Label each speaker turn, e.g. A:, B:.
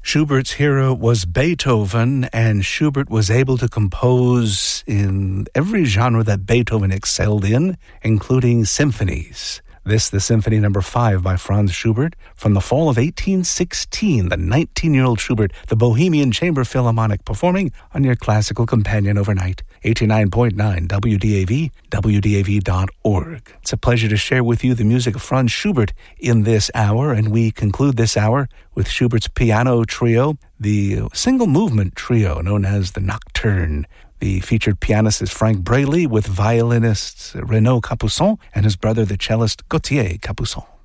A: Schubert's hero was Beethoven, and Schubert was able to compose in every genre that Beethoven excelled in, including symphonies. This, the Symphony No. 5 by Franz Schubert, from the fall of 1816, the 19-year-old Schubert, the Bohemian Chamber Philharmonic, performing on your classical companion overnight, 89.9 WDAV, WDAV.org. It's a pleasure to share with you the music of Franz Schubert in this hour, and we conclude this hour with Schubert's piano trio, the single-movement trio known as the Nocturne. The featured pianist is Frank Braley, with violinists Renaud Capuçon and his brother, the cellist Gauthier Capuçon.